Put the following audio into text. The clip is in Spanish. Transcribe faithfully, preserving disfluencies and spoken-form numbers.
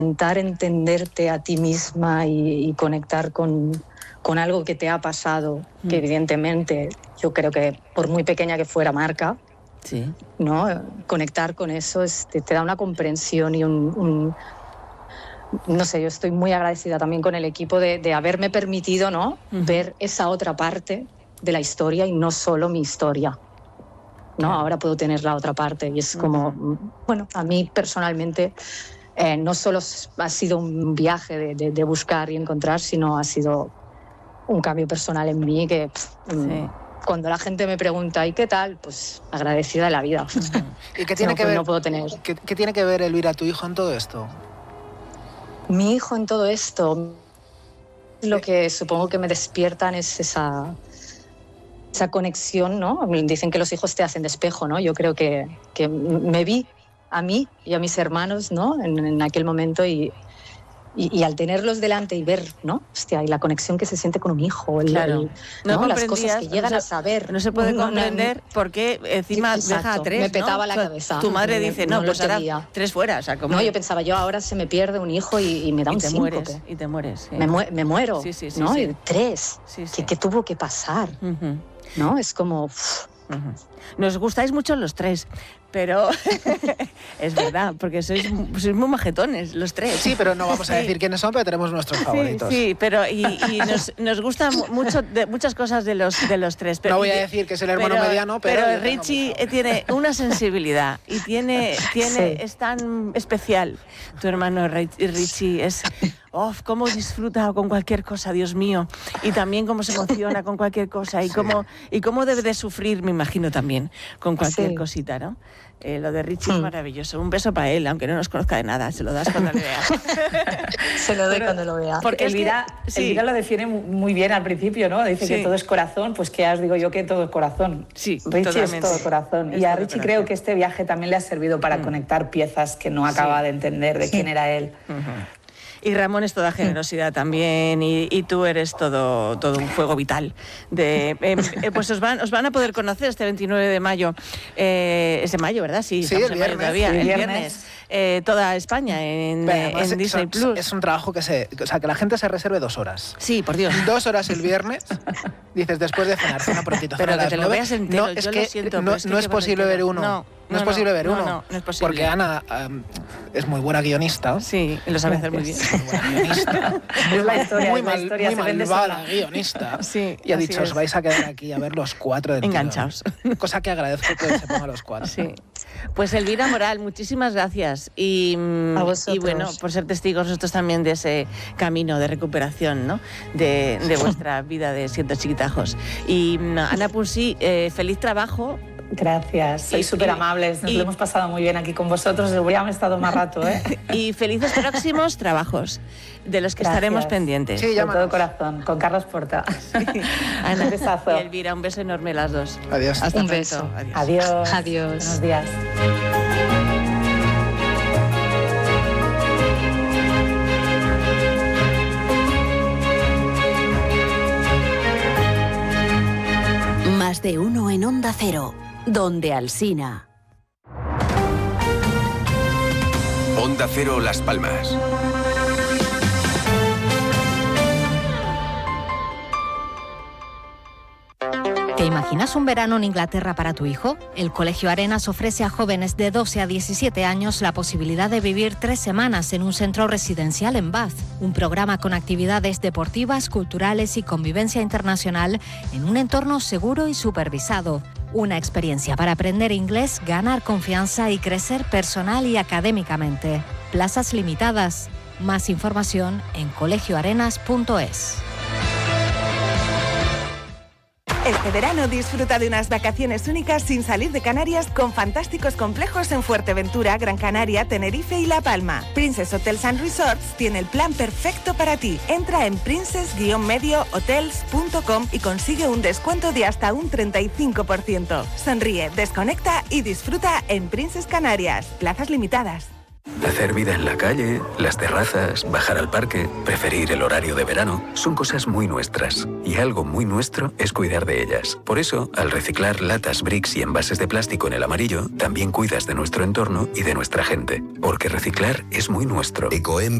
intentar entenderte a ti misma y, y conectar con, con algo que te ha pasado, mm. que evidentemente yo creo que por muy pequeña que fuera marca, sí. ¿no? Conectar con eso es, te, te da una comprensión y un, un... No sé, yo estoy muy agradecida también con el equipo de, de haberme permitido, ¿no? Uh-huh. ver esa otra parte de la historia y no solo mi historia. ¿no? Claro. Ahora puedo tener la otra parte y es como, uh-huh. bueno, a mí personalmente eh, no solo ha sido un viaje de, de, de buscar y encontrar, sino ha sido un cambio personal en mí que pff, sí. cuando la gente me pregunta ¿y qué tal? Pues agradecida de la vida. Uh-huh. ¿Y qué tiene, no, que ver, no puedo tener. ¿qué, ¿Qué tiene que ver, Elvira, tu hijo en todo esto? Mi hijo en todo esto, lo que supongo que me despiertan es esa... esa conexión, ¿no? Dicen que los hijos te hacen de espejo, ¿no? Yo creo que, que me vi a mí y a mis hermanos, ¿no? En, en aquel momento y, y, y al tenerlos delante y ver, ¿no? Hostia, y la conexión que se siente con un hijo, el, claro. el, no ¿no? Las cosas que llegan no a se, saber. No se puede comprender no, no, porque encima exacto, deja a tres, me petaba ¿no? la cabeza. Tu madre me, dice, no, no pues ahora tres fuera. O sea, como... No, yo pensaba, yo ahora se me pierde un hijo y, y me da y un te síncope. Mueres, y te mueres. Sí. Me, mu me muero, sí, sí, sí, ¿no? Sí. Y tres. Sí, sí. ¿Qué, ¿Qué tuvo que pasar? Uh-huh. ¿No? Es como... Uff. Uh-huh. Nos gustáis mucho los tres, pero es verdad, porque sois, sois muy majetones los tres. Sí, pero no vamos a decir sí. quiénes son, pero tenemos nuestros favoritos. Sí, sí pero y, y nos, nos gustan mucho de, muchas cosas de los, de los tres. Pero, no voy a decir que es el hermano pero, mediano, pero... Pero Richie tiene una sensibilidad y tiene, tiene sí. es tan especial. Tu hermano Richie es... Oh, cómo disfruta con cualquier cosa, Dios mío. Y también cómo se emociona con cualquier cosa. Y, sí. cómo, y cómo debe de sufrir, me imagino también, con cualquier sí. cosita, ¿no? Eh, lo de Richie mm. es maravilloso. Un beso para él, aunque no nos conozca de nada. Se lo das cuando le veas. Se lo doy Pero, cuando lo vea. Porque Elvira, que, sí. Elvira lo define muy bien al principio, ¿no? Dice sí. que todo es corazón. Pues que ya os digo yo que todo es corazón. Sí, Richie totalmente. es todo corazón. Es y a todo Richie corazón. creo que este viaje también le ha servido para mm. conectar piezas que no acaba sí. de entender de sí. quién era él. Uh-huh. Y Ramón es toda generosidad también y, y tú eres todo, todo un fuego vital. De, eh, eh, pues os van, os van a poder conocer este veintinueve de mayo. Eh, es de mayo, ¿verdad? Sí, sí el viernes. Todavía, sí, el viernes. viernes. Eh, toda España en, eh, en Disney son, Plus. Es un trabajo que se, o sea, que la gente se reserve dos horas. Sí, por Dios. Dos horas el viernes, dices después de cenar, cena prontito. Pero que te lo veas entero, no, es yo que lo siento. No, es, que no es posible ver uno. No. No, no es posible no, ver no, uno. No, no es posible. Porque Ana um, es muy buena guionista. Sí, y lo sabe hacer muy bien. Muy buena guionista. Es la historia, muy la mal, historia muy malvada guionista. Sí, y ha dicho, es. os vais a quedar aquí a ver los cuatro del enganchados. Tiro. Cosa que agradezco que se pongan los cuatro. Sí. Pues Elvira Moral, muchísimas gracias. Y, y bueno, por ser testigos nosotros también de ese camino de recuperación, ¿no? De, de vuestra vida de siendo chiquitajos. Y Ana Punsí, eh, feliz trabajo. Gracias, sois súper amables, nos y, lo hemos pasado muy bien aquí con vosotros, hubiéramos estado más rato, ¿eh? Y felices próximos trabajos, de los que Gracias. estaremos pendientes. Sí, con todo corazón, con Carlos Porta. Sí. Ana, un besazo. Y Elvira, un beso enorme las dos. Adiós. Hasta un pronto. beso. Adiós. Adiós. Adiós. Buenos días. Más de uno en Onda Cero, donde Alsina. Onda Cero Las Palmas. ¿Te imaginas un verano en Inglaterra para tu hijo? El Colegio Arenas ofrece a jóvenes de doce a diecisiete años la posibilidad de vivir tres semanas en un centro residencial en Bath, un programa con actividades deportivas, culturales y convivencia internacional en un entorno seguro y supervisado. Una experiencia para aprender inglés, ganar confianza y crecer personal y académicamente. Plazas limitadas. Más información en colegio arenas punto es. Este verano disfruta de unas vacaciones únicas sin salir de Canarias con fantásticos complejos en Fuerteventura, Gran Canaria, Tenerife y La Palma. Princess Hotels and Resorts tiene el plan perfecto para ti. Entra en princess medio hotels punto com y consigue un descuento de hasta un treinta y cinco por ciento. Sonríe, desconecta y disfruta en Princess Canarias. Plazas limitadas. Hacer vida en la calle, las terrazas, bajar al parque, preferir el horario de verano, son cosas muy nuestras. Y algo muy nuestro es cuidar de ellas. Por eso, al reciclar latas, bricks y envases de plástico en el amarillo, también cuidas de nuestro entorno y de nuestra gente. Porque reciclar es muy nuestro. Ecoembra